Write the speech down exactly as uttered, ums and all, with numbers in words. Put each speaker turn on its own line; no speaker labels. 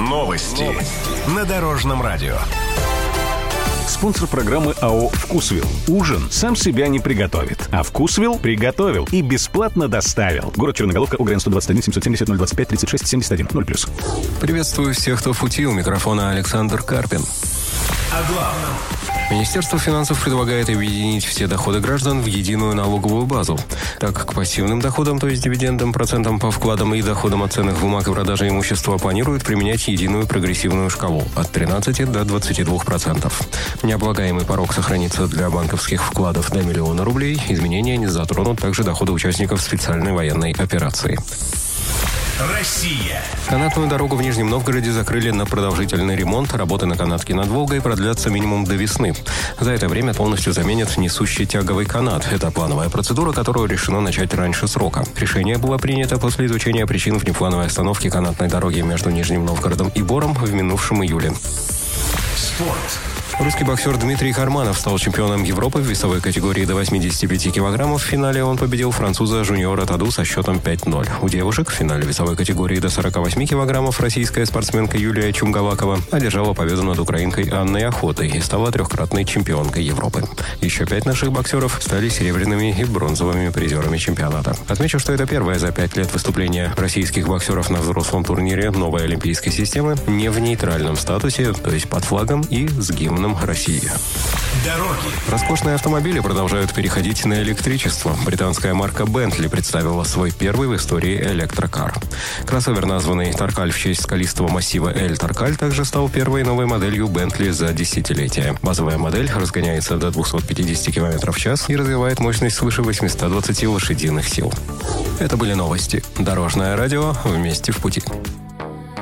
Новости на Дорожном радио.
Спонсор программы АО «Вкусвилл». Ужин сам себя не приготовит, а «Вкусвилл» приготовил и бесплатно доставил. Город Черноголовка, УГРН сто двадцать один семьсот семьдесят ноль двадцать пять тридцать шесть семьдесят один ноль плюс.
Приветствую всех, кто в пути. У микрофона Александр Карпин.
О главном.
Министерство финансов предлагает объединить все доходы граждан в единую налоговую базу. Так, к пассивным доходам, то есть дивидендам, процентам по вкладам и доходам от ценных бумаг и продажи имущества, планируют применять единую прогрессивную шкалу от тринадцати до двадцати двух процентов. Необлагаемый порог сохранится для банковских вкладов до миллиона рублей. Изменения не затронут также доходы участников специальной военной операции.
Россия.
Канатную дорогу в Нижнем Новгороде закрыли на продолжительный ремонт. Работы на канатке над Волгой продлятся минимум до весны. За это время полностью заменят несущий тяговый канат. Это плановая процедура, которую решено начать раньше срока. Решение было принято после изучения причин внеплановой остановки канатной дороги между Нижним Новгородом и Бором в минувшем июле.
Спорт.
Русский боксер Дмитрий Харманов стал чемпионом Европы в весовой категории до восьмидесяти пяти килограммов. В финале он победил француза Жуниора Таду со счетом пять ноль. У девушек в финале весовой категории до сорока восьми килограммов российская спортсменка Юлия Чумгалакова одержала победу над украинкой Анной Охотой и стала трехкратной чемпионкой Европы. Еще пять наших боксеров стали серебряными и бронзовыми призерами чемпионата. Отмечу, что это первое за пять лет выступление российских боксеров на взрослом турнире новой олимпийской системы не в нейтральном статусе, то есть под флагом и с гимном России.
Дороги.
Роскошные автомобили продолжают переходить на электричество. Британская марка Bentley представила свой первый в истории электрокар. Кроссовер, названный Таркаль в честь скалистого массива Эль Таркаль, также стал первой новой моделью Bentley за десятилетие. Базовая модель разгоняется до двухсот пятидесяти километров в час и развивает мощность свыше восьмисот двадцати лошадиных сил. Это были новости. Дорожное радио. Вместе в пути.